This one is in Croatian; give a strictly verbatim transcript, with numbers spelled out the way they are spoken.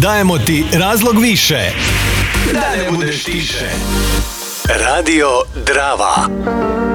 Dajemo ti razlog više da ne budeš tiše. Radio Drava.